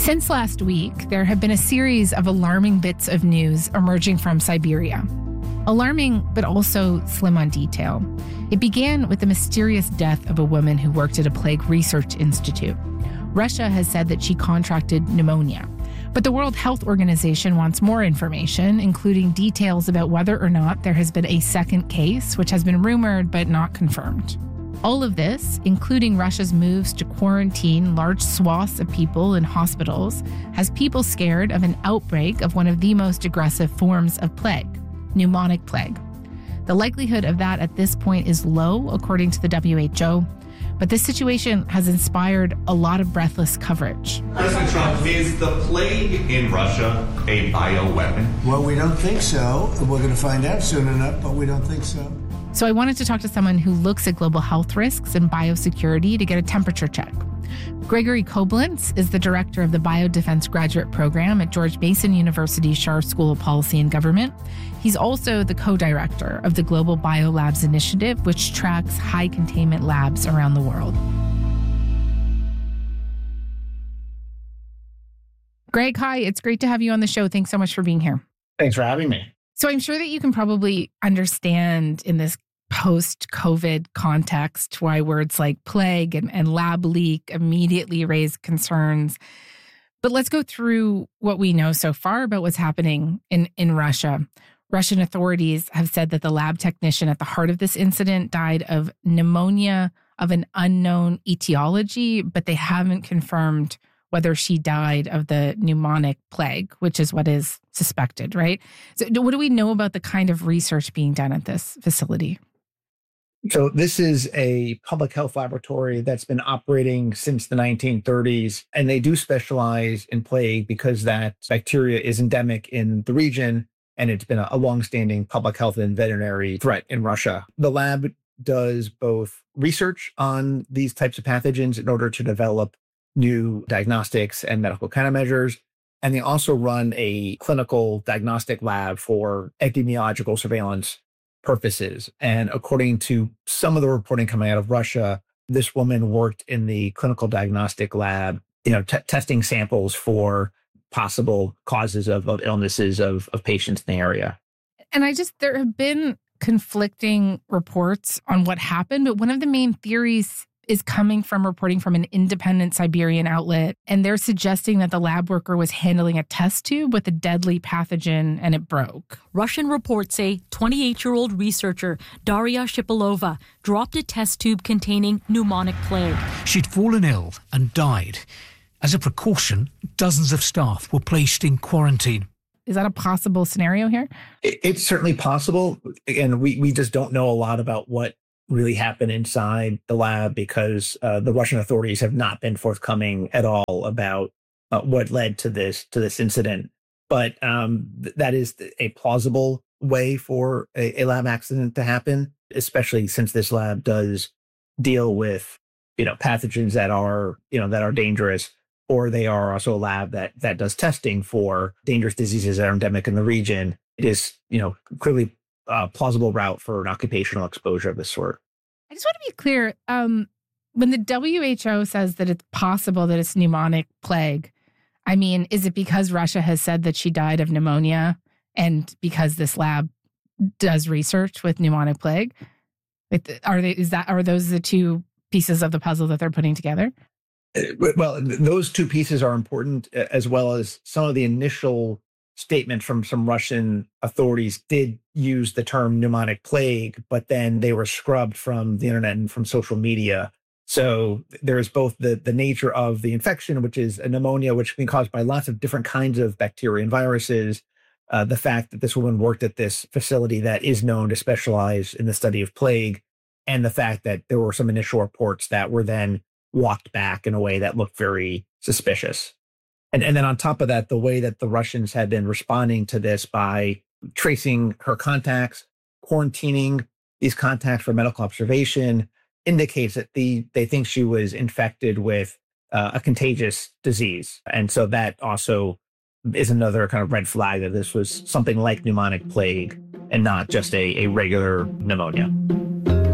Since last week, there have been a series of alarming bits of news emerging from Siberia. Alarming, but also slim on detail. It began with the mysterious death of a woman who worked at a plague research institute. Russia has said that she contracted pneumonia. But the World Health Organization wants more information, including details about whether or not there has been a second case, which has been rumored but not confirmed. All of this, including Russia's moves to quarantine large swaths of people in hospitals, has people scared of an outbreak of one of the most aggressive forms of plague, pneumonic plague. The likelihood of that at this point is low, according to the WHO, but this situation has inspired a lot of breathless coverage. President Trump, is the plague in Russia a bioweapon? Well, we don't think so. We're going to find out soon enough, but we don't think so. So I wanted to talk to someone who looks at global health risks and biosecurity to get a temperature check. Gregory Koblentz is the director of the Biodefense Graduate Program at George Mason University Schar School of Policy and Government. He's also the co-director of the Global Biolabs Initiative, which tracks high containment labs around the world. Greg, hi, it's great to have you on the show. Thanks so much for being here. Thanks for having me. So I'm sure that you can probably understand in this post-COVID context why words like plague and lab leak immediately raise concerns. But let's go through what we know so far about what's happening in Russia. Russian authorities have said that the lab technician at the heart of this incident died of pneumonia of an unknown etiology, but they haven't confirmed whether she died of the pneumonic plague, which is what is suspected, right? So what do we know about the kind of research being done at this facility? So this is a public health laboratory that's been operating since the 1930s, and they do specialize in plague because that bacteria is endemic in the region, and it's been a longstanding public health and veterinary threat in Russia. The lab does both research on these types of pathogens in order to develop new diagnostics and medical countermeasures, and they also run a clinical diagnostic lab for epidemiological surveillance purposes. And according to some of the reporting coming out of Russia, this woman worked in the clinical diagnostic lab, testing samples for possible causes of illnesses of patients in the area. And there have been conflicting reports on what happened, but one of the main theories is coming from reporting from an independent Siberian outlet, and they're suggesting that the lab worker was handling a test tube with a deadly pathogen and it broke. Russian reports say 28-year-old researcher Daria Shipilova dropped a test tube containing pneumonic plague. She'd fallen ill and died. As a precaution, dozens of staff were placed in quarantine. Is that a possible scenario here? It's certainly possible. And we just don't know a lot about what really happened inside the lab because the Russian authorities have not been forthcoming at all about what led to this incident. But that is a plausible way for a lab accident to happen, especially since this lab does deal with pathogens that are dangerous, or they are also a lab that does testing for dangerous diseases that are endemic in the region. It is clearly a plausible route for an occupational exposure of this sort. I just want to be clear. When the WHO says that it's possible that it's pneumonic plague, I mean, is it because Russia has said that she died of pneumonia and because this lab does research with pneumonic plague? Are those the two pieces of the puzzle that they're putting together? Well, those two pieces are important, as well as some of the initial statement from some Russian authorities did use the term pneumonic plague, but then they were scrubbed from the internet and from social media. So there is both the nature of the infection, which is a pneumonia, which can be caused by lots of different kinds of bacteria and viruses. The fact that this woman worked at this facility that is known to specialize in the study of plague, and the fact that there were some initial reports that were then walked back in a way that looked very suspicious. And then on top of that, the way that the Russians had been responding to this by tracing her contacts, quarantining these contacts for medical observation, indicates that they think she was infected with a contagious disease. And so that also is another kind of red flag that this was something like pneumonic plague and not just a regular pneumonia.